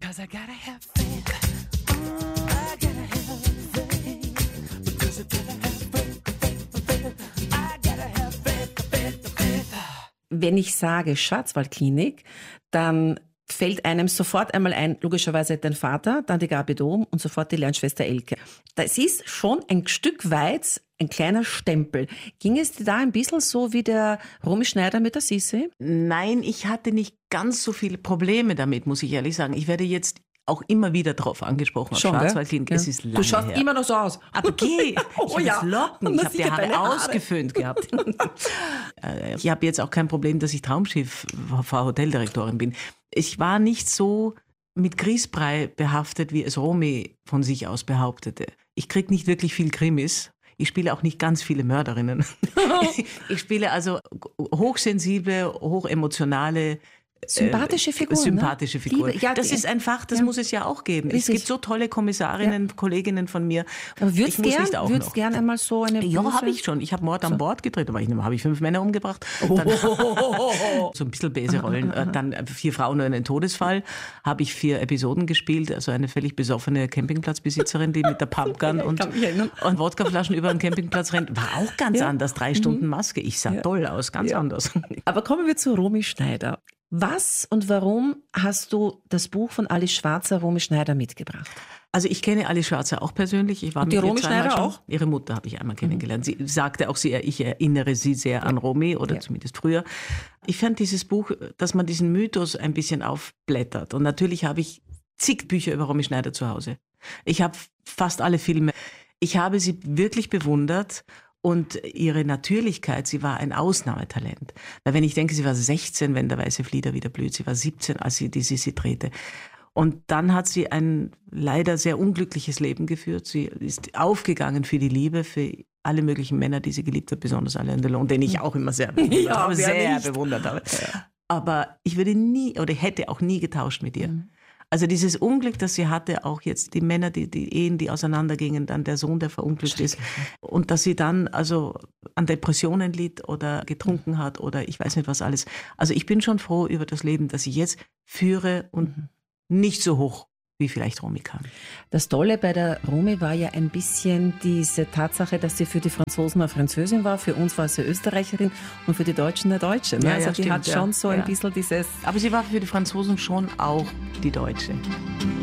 'Cause I gotta have faith. I gotta have faith. Because I gotta have faith. I gotta have faith. Wenn ich sage Schwarzwaldklinik, dann fällt einem sofort einmal ein, logischerweise dein Vater, dann die Gabi Dom und sofort die Lernschwester Elke. Das ist schon ein Stück weit ein kleiner Stempel. Ging es dir da ein bisschen so wie der Romy Schneider mit der Sissi? Nein, ich hatte nicht ganz so viele Probleme damit, muss ich ehrlich sagen. Ich werde jetzt auch immer wieder drauf angesprochen. Schon, Schwarzwaldklinik, es ist lange Du schaust her. immer noch so aus. Aber geh, ich habe jetzt Locken, ich habe die Haare ausgeföhnt gehabt. Ich habe jetzt auch kein Problem, dass ich Traumschiff-Hoteldirektorin bin. Ich war nicht so mit Grießbrei behaftet, wie es Romy von sich aus behauptete. Ich kriege nicht wirklich viel Krimis. Ich spiele auch nicht ganz viele Mörderinnen. Ich spiele also hochsensible, hochemotionale, sympathische Figuren. Sympathische Figuren. Ja, das ist ein Fach, das muss es ja auch geben. Es gibt so tolle Kommissarinnen, Kolleginnen von mir. Aber würdest du gern einmal so eine Ja, habe ich schon. Ich habe Mord an Bord gedreht, aber habe ich 5 Männer umgebracht. Dann, so ein bisschen Bäse-Rollen. Dann 4 Frauen und einen Todesfall. Habe ich 4 Episoden gespielt. Also eine völlig besoffene Campingplatzbesitzerin, die mit der Pumpgun und Wodkaflaschen über den Campingplatz rennt. War auch ganz anders. 3 Stunden Maske. Ich sah toll aus, ganz anders. Aber kommen wir zu Romy Schneider. Was und warum hast du das Buch von Alice Schwarzer, Romy Schneider, mitgebracht? Also ich kenne Alice Schwarzer auch persönlich. Ich war und die mit ihr Romy zweimal Schneider schon. auch? Ihre Mutter habe ich einmal kennengelernt. Sie sagte auch, ich erinnere sie sehr an Romy oder zumindest früher. Ich fand dieses Buch, dass man diesen Mythos ein bisschen aufblättert. Und natürlich habe ich zig Bücher über Romy Schneider zu Hause. Ich habe fast alle Filme. Ich habe sie wirklich bewundert. Und ihre Natürlichkeit, sie war ein Ausnahmetalent. Weil wenn ich denke, sie war 16, wenn der weiße Flieder wieder blüht, sie war 17, als sie die Sissi drehte. Und dann hat sie ein leider sehr unglückliches Leben geführt. Sie ist aufgegangen für die Liebe, für alle möglichen Männer, die sie geliebt hat, besonders Alain Delon, den ich auch immer sehr bewundert habe. Ja. Aber ich würde nie oder hätte auch nie getauscht mit ihr. Also dieses Unglück, das sie hatte, auch jetzt die Männer, die Ehen, die auseinandergingen, dann der Sohn, der verunglückt ist. Und dass sie dann also an Depressionen litt oder getrunken hat oder ich weiß nicht was alles. Also ich bin schon froh über das Leben, das ich jetzt führe und nicht so hoch wie vielleicht Romy kann. Das Tolle bei der Romy war ja ein bisschen diese Tatsache, dass sie für die Franzosen eine Französin war, für uns war sie Österreicherin und für die Deutschen eine Deutsche. Ne? Ja, also die stimmt, hat schon so ein bisschen dieses... Aber sie war für die Franzosen schon auch die Deutsche.